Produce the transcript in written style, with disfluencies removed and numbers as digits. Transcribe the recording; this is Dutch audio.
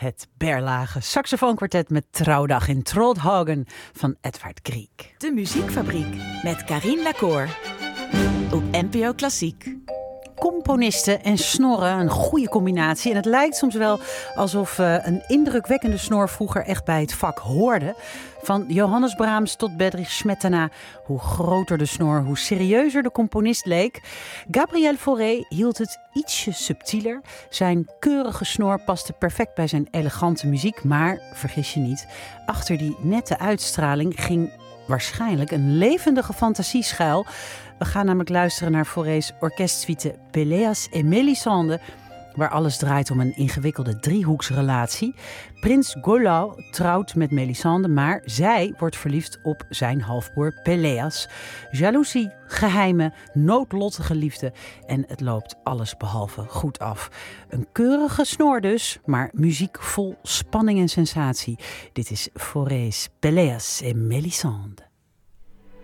Het Berlage saxofoonkwartet met Trouwdag in Troldhagen van Edvard Grieg. De Muziekfabriek met Carine Lacour op NPO Klassiek. Componisten en snorren, een goede combinatie. En het lijkt soms wel alsof een indrukwekkende snor vroeger echt bij het vak hoorde. Van Johannes Brahms tot Bedřich Smetana. Hoe groter de snor, hoe serieuzer de componist leek. Gabriel Fauré hield het ietsje subtieler. Zijn keurige snor paste perfect bij zijn elegante muziek. Maar, vergis je niet, achter die nette uitstraling ging waarschijnlijk een levendige fantasie schuil. We gaan namelijk luisteren naar Fauré's orkestsuite Péléas et Mélisande, waar alles draait om een ingewikkelde driehoeksrelatie. Prins Golau trouwt met Mélisande, maar zij wordt verliefd op zijn halfbroer Péléas. Jaloezie, geheimen, noodlottige liefde en het loopt alles behalve goed af. Een keurige snor dus, maar muziek vol spanning en sensatie. Dit is Fauré's Péléas et Mélisande.